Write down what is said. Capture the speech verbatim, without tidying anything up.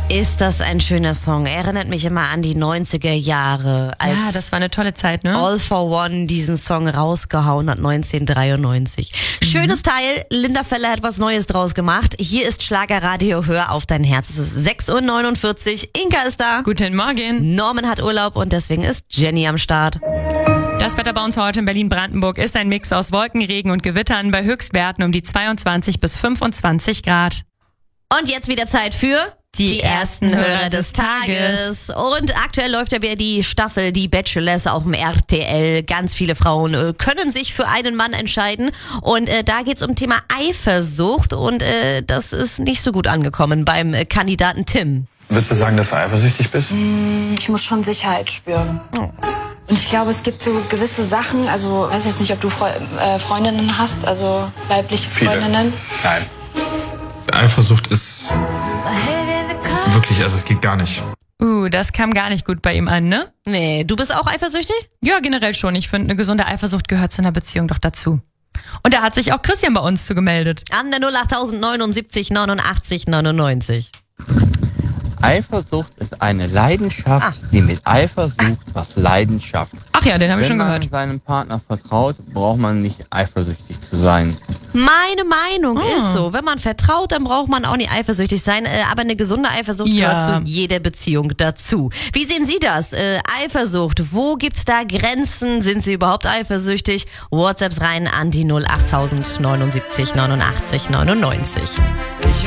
Ist das ein schöner Song. Erinnert mich immer an die neunziger Jahre. Als ja, das war eine tolle Zeit, ne? All for One diesen Song rausgehauen hat, neunzehnhundertdreiundneunzig. Mhm. Schönes Teil. Linda Feller hat was Neues draus gemacht. Hier ist Schlagerradio, hör auf dein Herz. Es ist sechs Uhr neunundvierzig. Inka ist da. Guten Morgen. Norman hat Urlaub und deswegen ist Jenny am Start. Das Wetter bei uns heute in Berlin-Brandenburg ist ein Mix aus Wolken, Regen und Gewittern bei Höchstwerten um die zweiundzwanzig bis fünfundzwanzig Grad. Und jetzt wieder Zeit für die, die ersten Hörer des Tages. Und aktuell läuft ja wieder die Staffel Die Bachelors auf dem R T L. Ganz viele Frauen äh, können sich für einen Mann entscheiden. Und äh, da geht's um Thema Eifersucht. Und äh, das ist nicht so gut angekommen beim äh, Kandidaten Tim. Würdest du sagen, dass du eifersüchtig bist? Ich muss schon Sicherheit spüren. Oh. Und ich glaube, es gibt so gewisse Sachen, also ich weiß jetzt nicht, ob du Fre- äh, Freundinnen hast, also weibliche Viele. Freundinnen. Nein. Eifersucht ist wirklich, also es geht gar nicht. Uh, das kam gar nicht gut bei ihm an, ne? Nee, du bist auch eifersüchtig? Ja, generell schon. Ich finde, eine gesunde Eifersucht gehört zu einer Beziehung doch dazu. Und da hat sich auch Christian bei uns zu gemeldet. An der null acht neunundsiebzig neunundachtzig neunundneunzig. Eifersucht ist eine Leidenschaft, ah. die mit Eifersucht was Leidenschaft. Ach ja, den habe ich schon gehört. Wenn man seinem Partner vertraut, braucht man nicht eifersüchtig zu sein. Meine Meinung oh. ist so, wenn man vertraut, dann braucht man auch nicht eifersüchtig sein, aber eine gesunde Eifersucht ja. gehört zu jeder Beziehung dazu. Wie sehen Sie das? Äh, Eifersucht, wo gibt's da Grenzen? Sind Sie überhaupt eifersüchtig? WhatsApps rein an die null acht neunundsiebzig neunundachtzig neunundneunzig.